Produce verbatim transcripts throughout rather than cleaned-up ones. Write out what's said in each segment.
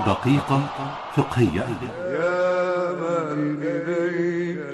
دقيقة فقهية. يا من إليك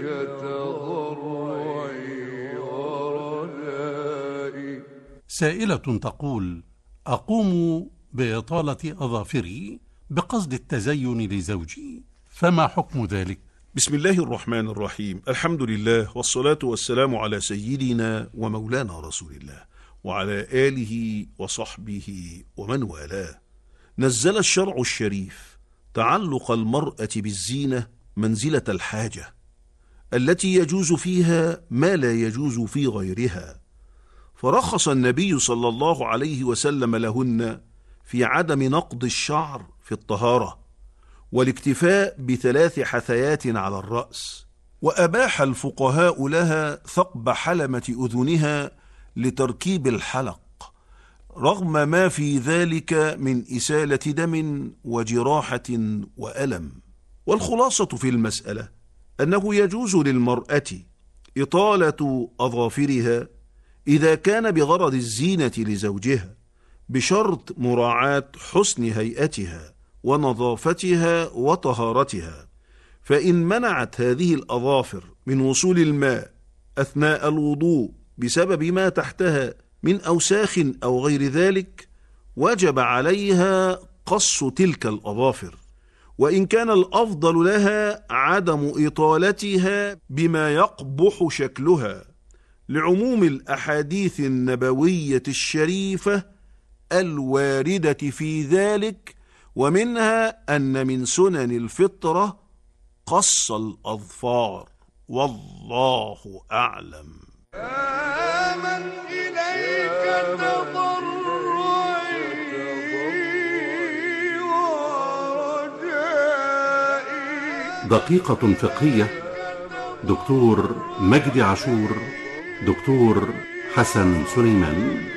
تضرعي ورجائي. سائلة تقول: أقوم بإطالة أظافري بقصد التزين لزوجي، فما حكم ذلك؟ بسم الله الرحمن الرحيم. الحمد لله والصلاة والسلام على سيدنا ومولانا رسول الله وعلى آله وصحبه ومن والاه. نزل الشرع الشريف تعلق المرأة بالزينة منزلة الحاجة التي يجوز فيها ما لا يجوز في غيرها، فرخص النبي صلى الله عليه وسلم لهن في عدم نقض الشعر في الطهارة والاكتفاء بثلاث حثيات على الرأس، وأباح الفقهاء لها ثقب حلمة أذنها لتركيب الحلق رغم ما في ذلك من إسالة دم وجراحة وألم. والخلاصة في المسألة أنه يجوز للمرأة إطالة أظافرها إذا كان بغرض الزينة لزوجها بشرط مراعاة حسن هيئتها ونظافتها وطهارتها، فإن منعت هذه الأظافر من وصول الماء أثناء الوضوء بسبب ما تحتها من أوساخ أو غير ذلك وجب عليها قص تلك الأظافر، وإن كان الأفضل لها عدم إطالتها بما يقبح شكلها لعموم الأحاديث النبوية الشريفة الواردة في ذلك، ومنها أن من سنن الفطرة قص الأظفار، والله أعلم. آمن إليك تضرعي ورجائي. دقيقة فقهية. دكتور مجدي عاشور، دكتور حسن سليمان.